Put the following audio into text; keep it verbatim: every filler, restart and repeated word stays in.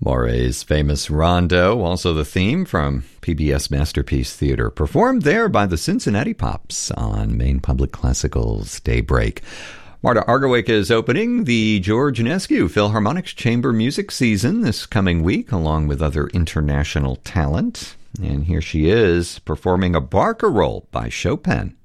Maury's famous rondo, also the theme from P B S Masterpiece Theater, performed there by the Cincinnati Pops on Maine Public Classical's Daybreak. Marta Argerich is opening the George Enescu Philharmonic's Chamber Music season this coming week, along with other international talent. And here she is performing a Barcarolle by Chopin.